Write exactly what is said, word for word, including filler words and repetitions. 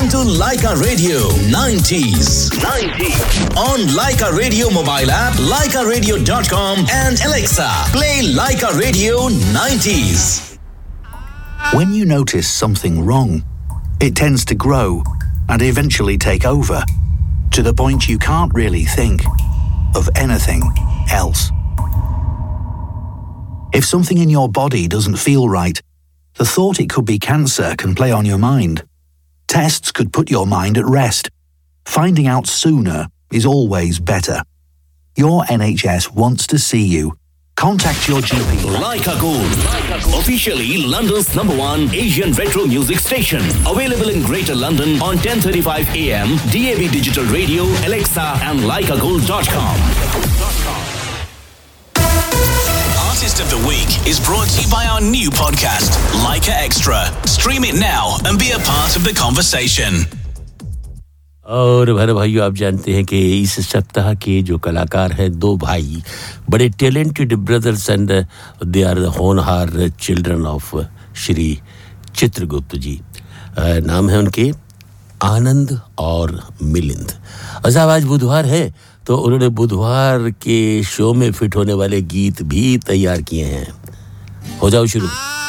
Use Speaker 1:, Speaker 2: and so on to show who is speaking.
Speaker 1: Listen to Laika Radio nineties. nineties. On Laika Radio mobile app, laika radio dot com and Alexa, play Laika Radio nineties.
Speaker 2: When you notice something wrong, it tends to grow and eventually take over, to the point you can't really think of anything else. If something in your body doesn't feel right, the thought it could be cancer can play on your mind. Tests could put your mind at rest. Finding out sooner is always better. Your N H S wants to see you. Contact your G P.
Speaker 1: Laika Gold, officially London's number one Asian retro music station. Available in Greater London on ten thirty-five A M, D A B Digital Radio, Alexa and laika gold dot com. Artist of the Week is brought to you by our new podcast, Laika Extra. Stream it now and be a part of the conversation.
Speaker 3: और भाई भाइयों आप जानते हैं कि इस सप्ताह के जो कलाकार हैं दो भाई बड़े talented brothers and they are the होनहार चिल्ड्रन ऑफ श्री चित्रगुप्त जी नाम है उनके आनंद और मिलिंद। अच्छा आज बुधवार है तो उन्होंने बुधवार के शो में फिट होने वाले गीत भी तैयार किए हैं। हो जाओ शुरू।